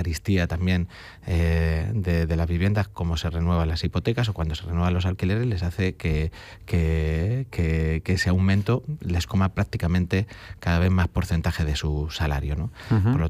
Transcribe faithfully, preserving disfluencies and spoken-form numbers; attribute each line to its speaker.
Speaker 1: caristía también eh, de, de las viviendas, como se renuevan las hipotecas o cuando se renuevan los alquileres, les hace que, que, que, que ese aumento les coma prácticamente cada vez más porcentaje de su salario, ¿no? Uh-huh. Por lo